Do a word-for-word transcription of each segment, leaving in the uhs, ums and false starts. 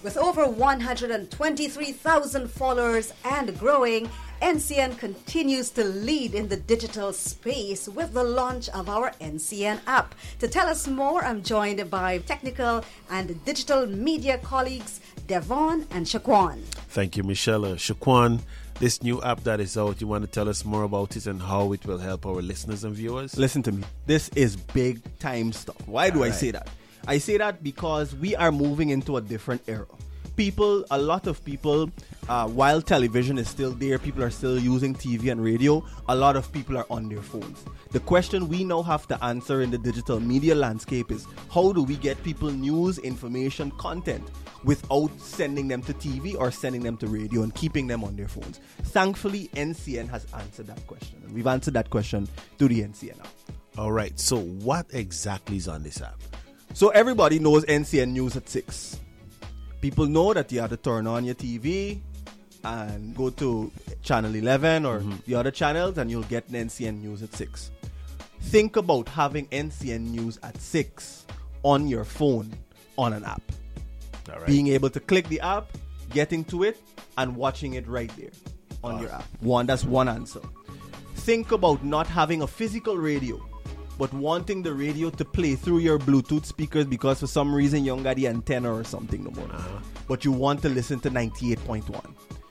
With over one hundred twenty-three thousand followers and growing, N C N continues to lead in the digital space with the launch of our N C N app. To tell us more, I'm joined by technical and digital media colleagues Devon and Shaquan. Thank you, Michelle. Uh, Shaquan, this new app that is out, you want to tell us more about it and how it will help our listeners and viewers? Listen to me. This is big time stuff. Why do All I right. say that? I say that because we are moving into a different era. People, a lot of people, uh, while television is still there, people are still using T V and radio, a lot of people are on their phones. The question we now have to answer in the digital media landscape is, how do we get people news, information, content without sending them to T V or sending them to radio and keeping them on their phones? Thankfully, N C N has answered that question. And we've answered that question through the N C N app. All right, so what exactly is on this app? So everybody knows N C N News at six. People know that you have to turn on your T V and go to channel eleven or mm-hmm. the other channels and you'll get N C N News at six. Think about having N C N News at six on your phone on an app. All right. Being able to click the app, getting to it, and watching it right there on awesome. your app. One, that's one answer. Think about not having a physical radio, but wanting the radio to play through your Bluetooth speakers because for some reason you don't got the antenna or something no more. Uh-huh. But you want to listen to ninety-eight point one.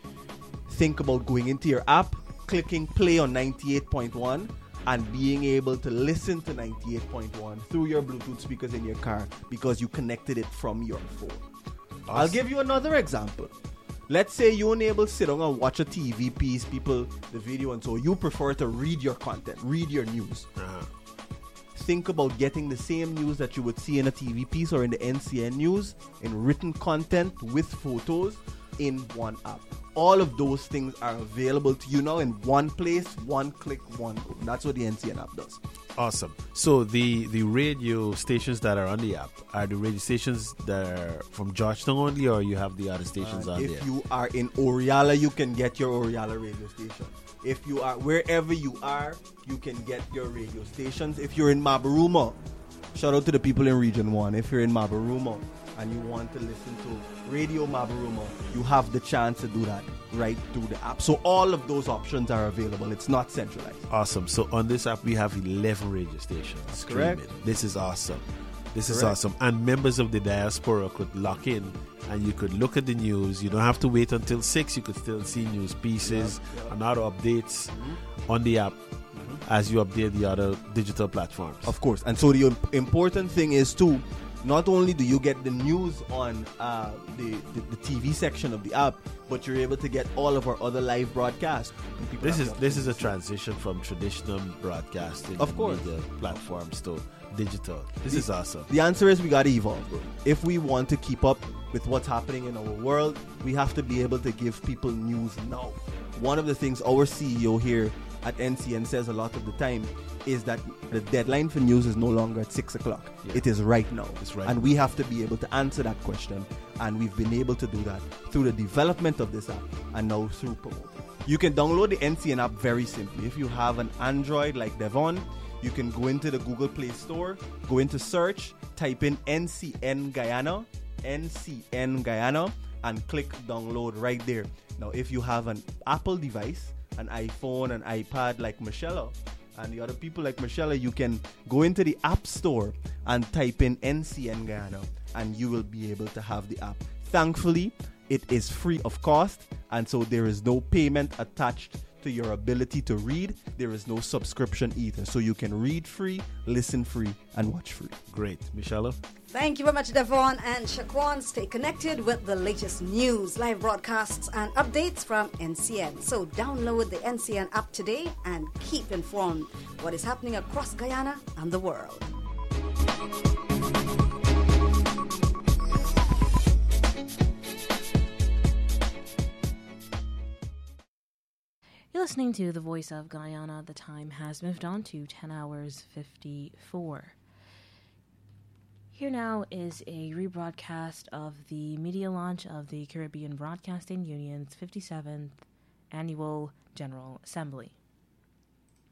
Think about going into your app, clicking play on ninety-eight point one, and being able to listen to ninety-eight point one through your Bluetooth speakers in your car because you connected it from your phone. Awesome. I'll give you another example. Let's say you're unable to sit down and watch a T V piece, people, the video, and so you prefer to read your content, read your news. Uh-huh. Think about getting the same news that you would see in a T V piece or in the N C N News in written content with photos in one app. All of those things are available to you now in one place, one click, one go. That's what the N C N app does. Awesome. So the, the radio stations that are on the app, are the radio stations that are from Georgetown only, or you have the other stations uh, on if there? If you are in Oriala, you can get your Oriala radio station. If you are, wherever you are, you can get your radio stations. If you're in Mabaruma, shout out to the people in Region one. If you're in Mabaruma and you want to listen to Radio Mabaruma, you have the chance to do that right through the app. So all of those options are available. It's not centralized. Awesome. So on this app, we have eleven radio stations. That's correct. This is awesome. This Correct. is awesome. And members of the diaspora could lock in and you could look at the news. You don't have to wait until six. You could still see news pieces yep, yep. and other updates mm-hmm. on the app mm-hmm. as you update the other digital platforms. Of course. And so the important thing is too, not only do you get the news on uh, the, the, the T V section of the app, but you're able to get all of our other live broadcasts. This is this is a transition from traditional broadcasting of course. media platforms to digital. This the, is awesome. The answer is we got to evolve, bro. If we want to keep up with what's happening in our world, we have to be able to give people news now. One of the things our C E O here at N C N says a lot of the time is that the deadline for news is no longer at six o'clock. Yeah. It is right now. It's right and now. we have to be able to answer that question. And we've been able to do that through the development of this app and now through promoting. You can download the N C N app very simply. If you have an Android like Devon, you can go into the Google Play Store, go into search, type in N C N Guyana, N C N Guyana, and click download right there. Now, if you have an Apple device, an iPhone, an iPad like Michelle and the other people like Michelle, you can go into the App Store and type in N C N Guyana and you will be able to have the app. Thankfully, it is free of cost, and so there is no payment attached to your ability to read. There is no subscription either. So you can read free, listen free, and watch free. Great. Michelle? Thank you very much, Devon and Shaquan. Stay connected with the latest news, live broadcasts, and updates from N C N. So download the N C N app today and keep informed what is happening across Guyana and the world. You're listening to The Voice of Guyana. The time has moved on to ten hours fifty-four. Here now is a rebroadcast of the media launch of the Caribbean Broadcasting Union's fifty-seventh Annual General Assembly.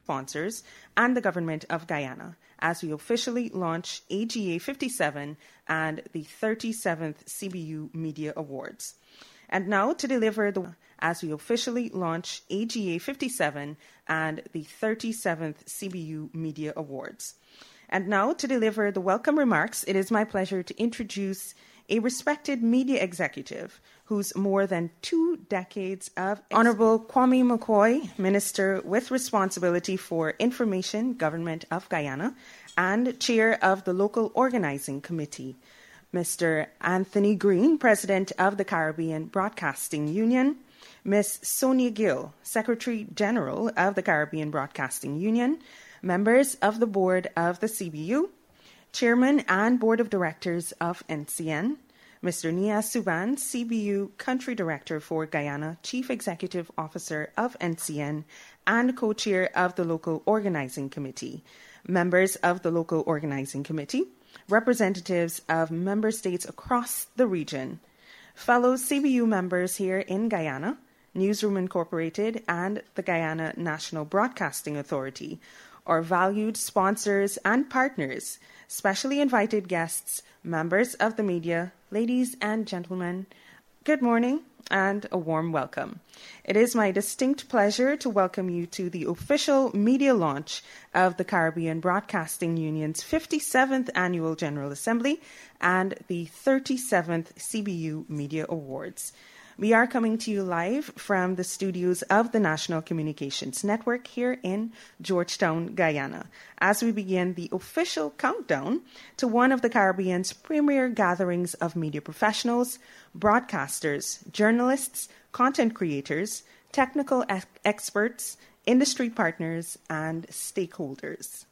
sponsors, and the Government of Guyana as we officially launch A G A fifty-seven and the thirty-seventh C B U Media Awards. And now to deliver the as we officially launch A G A fifty-seven and the thirty-seventh C B U Media Awards. And now to deliver the welcome remarks, it is my pleasure to introduce a respected media executive whose more than two decades of Honorable Kwame McCoy, Minister with responsibility for Information, Government of Guyana, and Chair of the Local Organizing Committee, Mister Anthony Green, President of the Caribbean Broadcasting Union, Miss Sonia Gill, Secretary General of the Caribbean Broadcasting Union, members of the Board of the C B U, Chairman and Board of Directors of N C N, Mister Niaz Suban, C B U Country Director for Guyana, Chief Executive Officer of N C N, and Co-Chair of the Local Organizing Committee, members of the Local Organizing Committee, representatives of member states across the region, fellow C B U members here in Guyana, Newsroom Incorporated, and the Guyana National Broadcasting Authority, our valued sponsors and partners, specially invited guests, members of the media, ladies and gentlemen, good morning and a warm welcome. It is my distinct pleasure to welcome you to the official media launch of the Caribbean Broadcasting Union's fifty-seventh Annual General Assembly and the thirty-seventh C B U Media Awards. We are coming to you live from the studios of the National Communications Network here in Georgetown, Guyana, as we begin the official countdown to one of the Caribbean's premier gatherings of media professionals, broadcasters, journalists, content creators, technical ex- experts, industry partners, and stakeholders.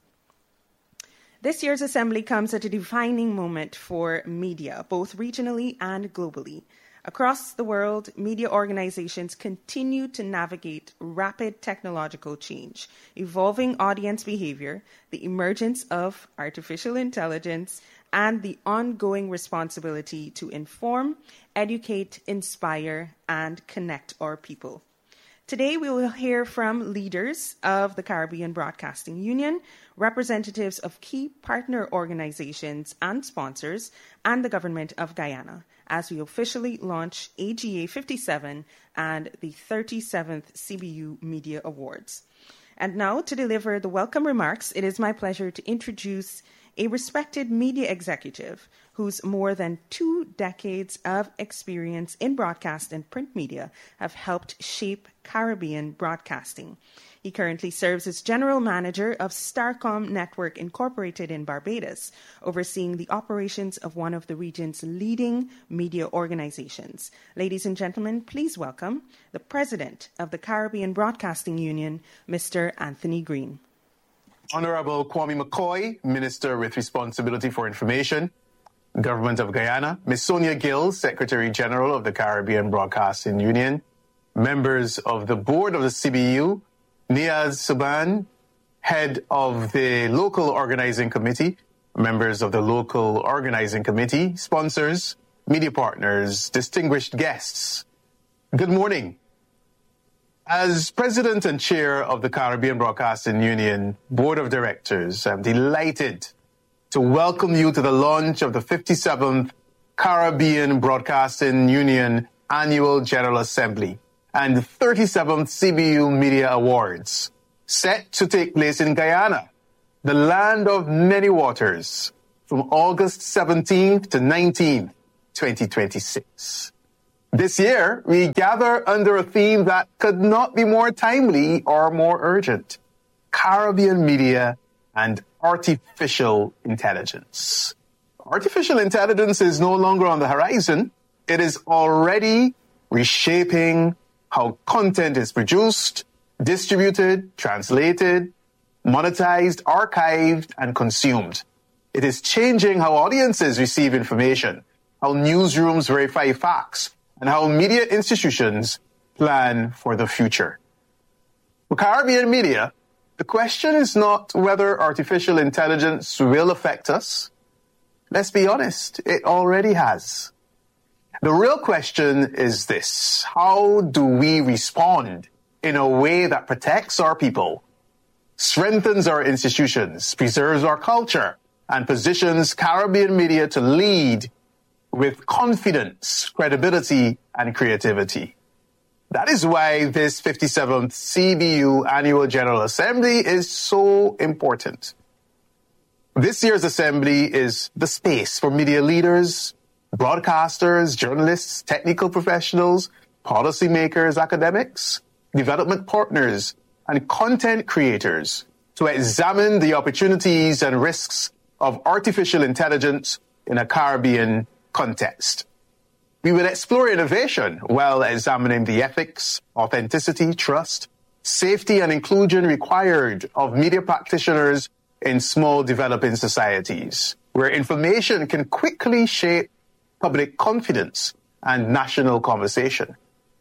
This year's assembly comes at a defining moment for media, both regionally and globally. Across the world, media organizations continue to navigate rapid technological change, evolving audience behavior, the emergence of artificial intelligence, and the ongoing responsibility to inform, educate, inspire, and connect our people. Today, we will hear from leaders of the Caribbean Broadcasting Union, representatives of key partner organizations and sponsors, and the Government of Guyana, as we officially launch A G A fifty-seven and the thirty-seventh C B U Media Awards. And now, to deliver the welcome remarks, it is my pleasure to introduce a respected media executive whose more than two decades of experience in broadcast and print media have helped shape Caribbean broadcasting. He currently serves as General Manager of Starcom Network Incorporated in Barbados, overseeing the operations of one of the region's leading media organizations. Ladies and gentlemen, please welcome the President of the Caribbean Broadcasting Union, Mister Anthony Green. Honorable Kwame McCoy, Minister with responsibility for Information, Government of Guyana, Miz Sonia Gill, Secretary General of the Caribbean Broadcasting Union, members of the Board of the C B U, Niaz Suban, Head of the Local Organizing Committee, members of the Local Organizing Committee, sponsors, media partners, distinguished guests. Good morning. As President and Chair of the Caribbean Broadcasting Union Board of Directors, I'm delighted to welcome you to the launch of the fifty-seventh Caribbean Broadcasting Union Annual General Assembly and the thirty-seventh C B U Media Awards, set to take place in Guyana, the land of many waters, from August seventeenth to nineteenth, twenty twenty-six. This year, we gather under a theme that could not be more timely or more urgent: Caribbean media and artificial intelligence. Artificial intelligence is no longer on the horizon. It is already reshaping how content is produced, distributed, translated, monetized, archived, and consumed. It is changing how audiences receive information, how newsrooms verify facts, and how media institutions plan for the future. For Caribbean media, the question is not whether artificial intelligence will affect us. Let's be honest, it already has. The real question is this: how do we respond in a way that protects our people, strengthens our institutions, preserves our culture, and positions Caribbean media to lead with confidence, credibility, and creativity. That is why this fifty-seventh C B U Annual General Assembly is so important. This year's assembly is the space for media leaders, broadcasters, journalists, technical professionals, policymakers, academics, development partners, and content creators to examine the opportunities and risks of artificial intelligence in a Caribbean context. We will explore innovation while examining the ethics, authenticity, trust, safety, and inclusion required of media practitioners in small developing societies, where information can quickly shape public confidence and national conversation.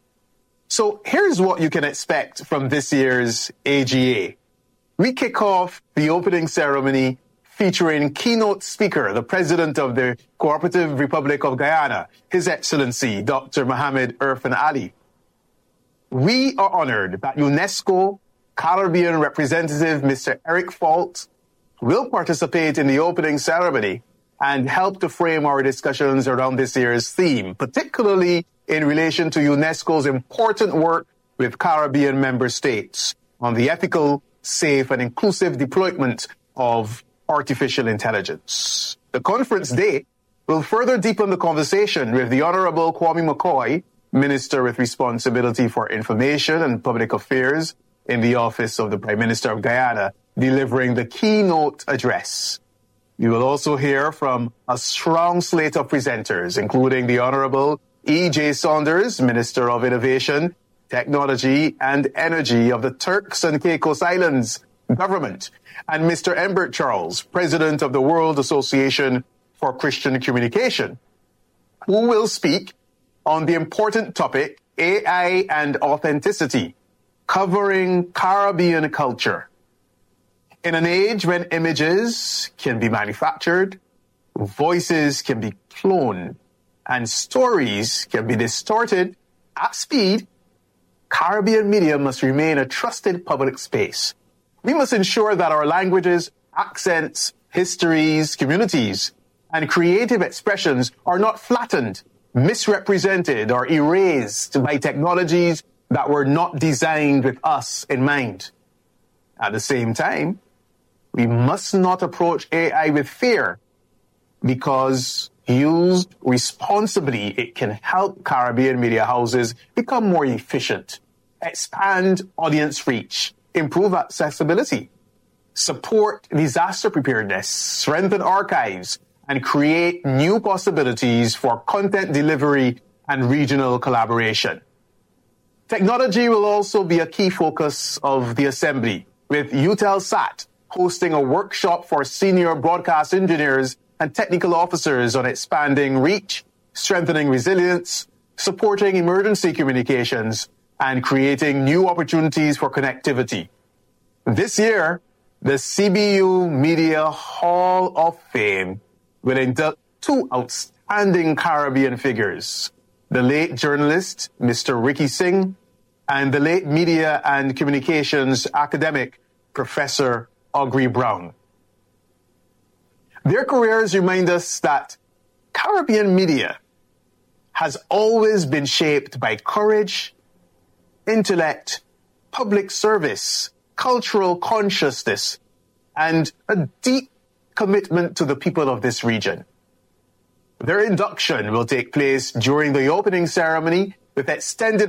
So here's what you can expect from this year's A G A. We kick off the opening ceremony featuring keynote speaker, the President of the Cooperative Republic of Guyana, His Excellency Doctor Mohamed Irfan Ali. We are honored that UNESCO Caribbean representative Mister Eric Fault will participate in the opening ceremony and help to frame our discussions around this year's theme, particularly in relation to UNESCO's important work with Caribbean member states on the ethical, safe, and inclusive deployment of artificial intelligence. The conference day will further deepen the conversation with the Honorable Kwame McCoy, Minister with responsibility for information and public affairs in the Office of the Prime Minister of Guyana, delivering the keynote address. You will also hear from a strong slate of presenters, including the Honorable E J Saunders, Minister of Innovation, Technology and Energy of the Turks and Caicos Islands government, and Mister Embert Charles, President of the World Association for Christian Communication, who will speak on the important topic A I and authenticity, covering Caribbean culture. In an age when images can be manufactured, voices can be cloned, and stories can be distorted at speed, Caribbean media must remain a trusted public space. We must ensure that our languages, accents, histories, communities, and creative expressions are not flattened, misrepresented, or erased by technologies that were not designed with us in mind. At the same time, we must not approach A I with fear, because used responsibly, it can help Caribbean media houses become more efficient, expand audience reach, improve accessibility, support disaster preparedness, strengthen archives, and create new possibilities for content delivery and regional collaboration. Technology will also be a key focus of the Assembly, with Eutelsat hosting a workshop for senior broadcast engineers and technical officers on expanding reach, strengthening resilience, supporting emergency communications, and creating new opportunities for connectivity. This year, the C B U Media Hall of Fame will induct two outstanding Caribbean figures, the late journalist Mister Ricky Singh and the late media and communications academic Professor Aubrey Brown. Their careers remind us that Caribbean media has always been shaped by courage, intellect, public service, cultural consciousness, and a deep commitment to the people of this region. Their induction will take place during the opening ceremony with extended